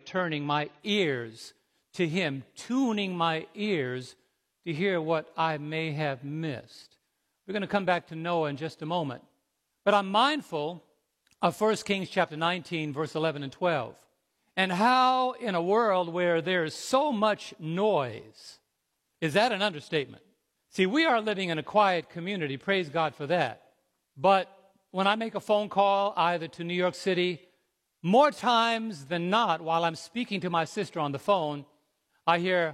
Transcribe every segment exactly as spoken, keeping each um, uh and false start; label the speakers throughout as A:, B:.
A: turning my ears to him, tuning my ears to hear what I may have missed. We're going to come back to Noah in just a moment. But I'm mindful of First Kings chapter nineteen, verse eleven and twelve, and how in a world where there's so much noise, is that an understatement? See, we are living in a quiet community, praise God for that. But when I make a phone call either to New York City, more times than not, while I'm speaking to my sister on the phone, I hear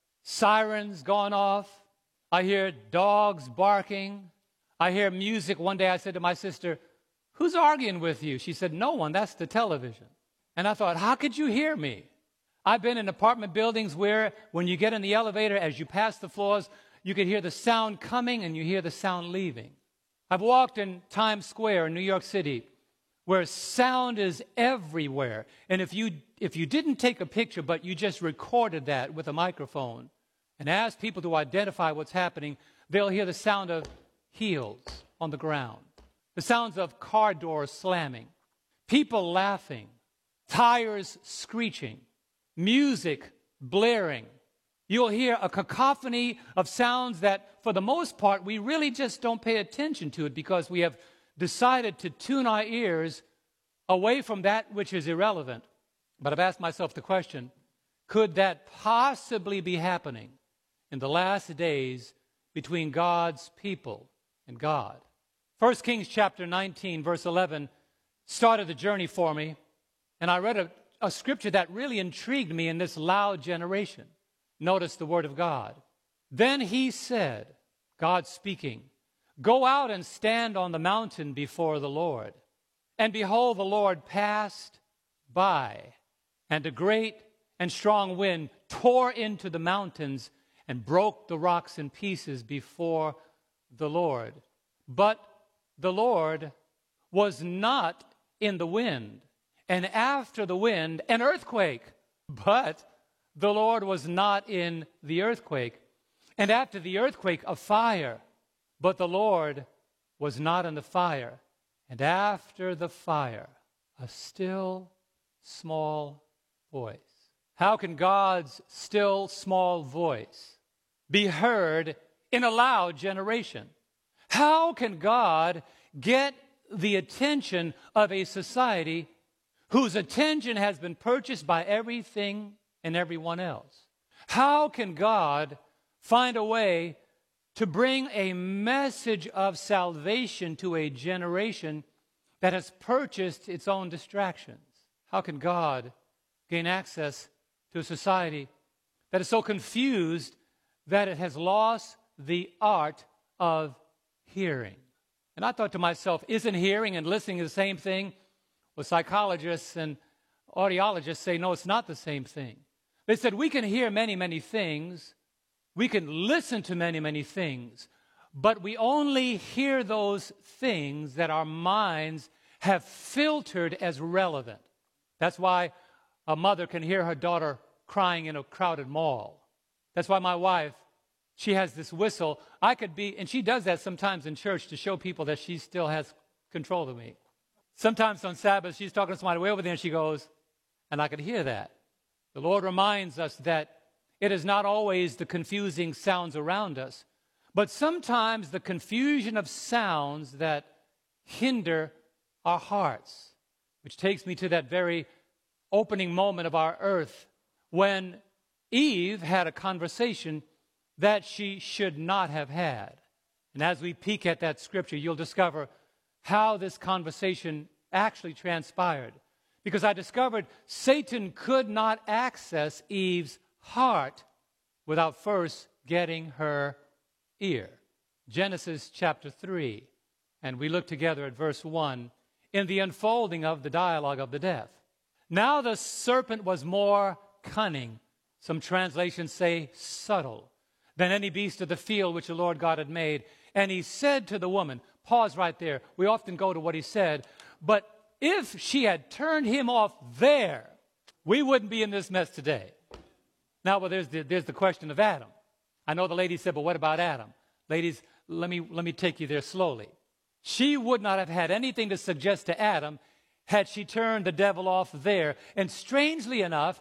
A: sirens going off. I hear dogs barking. I hear music. One day I said to my sister, "Who's arguing with you?" She said, "No one, that's the television." And I thought, how could you hear me? I've been in apartment buildings where when you get in the elevator, as you pass the floors, you can hear the sound coming and you hear the sound leaving. I've walked in Times Square in New York City where sound is everywhere. And if you if you didn't take a picture, but you just recorded that with a microphone and asked people to identify what's happening, they'll hear the sound of heels on the ground, the sounds of car doors slamming, people laughing, tires screeching, music blaring. You'll hear a cacophony of sounds that, for the most part, we really just don't pay attention to it because we have decided to tune our ears away from that which is irrelevant. But I've asked myself the question, could that possibly be happening in the last days between God's people and God? First Kings chapter nineteen, verse eleven, started the journey for me, and I read a, a scripture that really intrigued me in this loud generation. Notice the word of God. Then he said, God speaking, "Go out and stand on the mountain before the Lord." And behold, the Lord passed by, and a great and strong wind tore into the mountains and broke the rocks in pieces before the Lord. But the Lord was not in the wind, and after the wind, an earthquake. But the Lord was not in the earthquake, and after the earthquake, a fire. But the Lord was not in the fire, and after the fire, a still small voice. How can God's still small voice be heard in a loud generation? How can God get the attention of a society whose attention has been purchased by everything and everyone else? How can God find a way to bring a message of salvation to a generation that has purchased its own distractions? How can God gain access to a society that is so confused that it has lost the art of hearing? And I thought to myself, isn't hearing and listening the same thing? Well, psychologists and audiologists say, no, it's not the same thing. They said we can hear many, many things. We can listen to many, many things. But we only hear those things that our minds have filtered as relevant. That's why a mother can hear her daughter crying in a crowded mall. That's why my wife, she has this whistle. I could be, and she does that sometimes in church to show people that she still has control of me. Sometimes on Sabbath, she's talking to somebody way over there, and she goes, and I could hear that. The Lord reminds us that it is not always the confusing sounds around us, but sometimes the confusion of sounds that hinder our hearts, which takes me to that very opening moment of our earth when Eve had a conversation that she should not have had. And as we peek at that scripture, you'll discover how this conversation actually transpired. Because I discovered Satan could not access Eve's heart without first getting her ear. Genesis chapter three, and we look together at verse one in the unfolding of the dialogue of the death. Now the serpent was more cunning, some translations say subtle, than any beast of the field which the Lord God had made. And he said to the woman, pause right there. We often go to what he said, but if she had turned him off there, we wouldn't be in this mess today. Now, well, there's the, there's the question of Adam. I know the lady said, but what about Adam? Ladies, let me, let me take you there slowly. She would not have had anything to suggest to Adam had she turned the devil off there. And strangely enough,